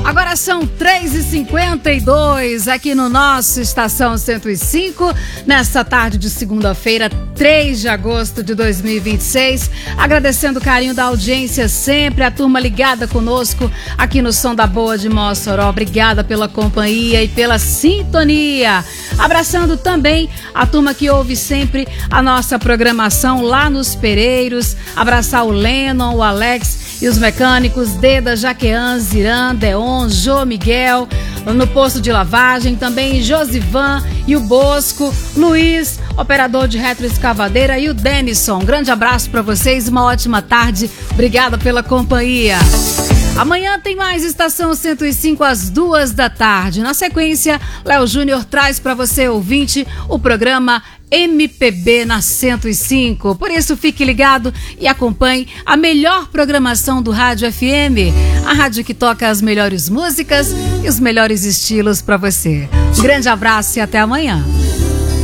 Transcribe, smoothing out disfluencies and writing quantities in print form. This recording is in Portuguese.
Agora são 3h52 aqui no nosso Estação 105, nessa tarde de segunda-feira, 3 de agosto de 2026. Agradecendo o carinho da audiência sempre, a turma ligada conosco aqui no Som da Boa de Mossoró. Obrigada pela companhia e pela sintonia. Abraçando também a turma que ouve sempre a nossa programação lá nos Pereiros. Abraçar o Lennon, o Alex e os mecânicos Deda, Jaquean, Ziran, Deon, Jô Miguel, no posto de lavagem, também Josivan e o Bosco, Luiz, operador de retroescavadeira, e o Denison. Um grande abraço para vocês, uma ótima tarde, obrigada pela companhia. Amanhã tem mais Estação 105 às 2 da tarde. Na sequência, Léo Júnior traz para você, ouvinte, o programa MPB na 105. Por isso, fique ligado e acompanhe a melhor programação do Rádio FM. A rádio que toca as melhores músicas e os melhores estilos para você. Um grande abraço e até amanhã.